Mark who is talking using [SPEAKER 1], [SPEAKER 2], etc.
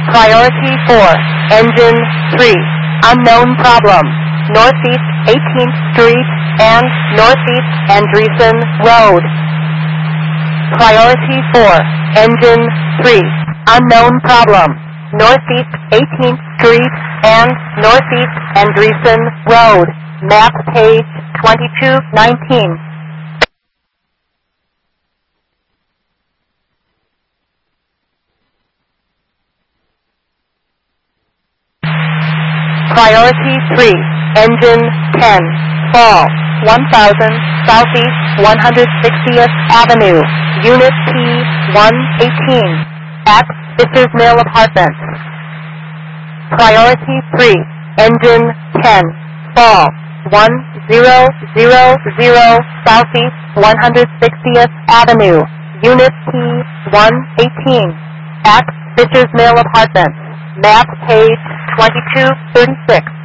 [SPEAKER 1] Priority 4, Engine 3, unknown problem, Northeast 18th Street and Northeast Andreessen Road. Priority 4, Engine 3, unknown problem, Northeast 18th Street and Northeast Andreessen Road. Map page 2219. Priority 3, Engine 10, Fall, 1000 Southeast 160th Avenue, Unit P-118, at Fisher's Mill Apartments. Priority 3, Engine 10, Fall, 1000 Southeast 160th Avenue, Unit P-118, at Fisher's Mill Apartments. Map page 2236.